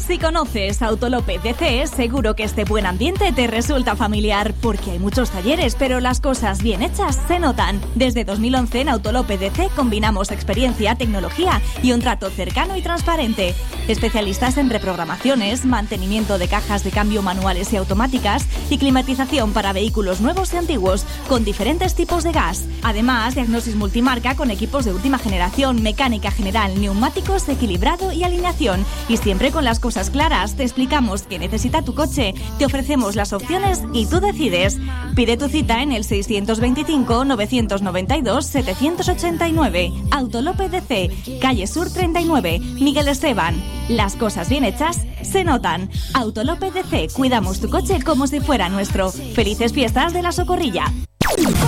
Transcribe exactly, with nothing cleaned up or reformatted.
Si conoces Autolope D C, seguro que este buen ambiente te resulta familiar, porque hay muchos talleres, pero las cosas bien hechas se notan. Desde dos mil once en Autolope D C combinamos experiencia, tecnología y un trato cercano y transparente. Especialistas en reprogramaciones, mantenimiento de cajas de cambio manuales y automáticas y climatización para vehículos nuevos y antiguos, con diferentes tipos de gas. Además, diagnosis multimarca con equipos de última generación, mecánica general, neumáticos, equilibrado y alineación. Y siempre con las cosas claras, te explicamos qué necesita tu coche, te ofrecemos las opciones y tú decides. Pide tu cita en el seiscientos veinticinco, novecientos noventa y dos, setecientos ochenta y nueve. Autolope D C, calle Sur treinta y nueve, Miguel Esteban. Las cosas bien hechas se notan. Autolope D C, cuidamos tu coche como si fuera nuestro. Felices fiestas de la Socorrilla.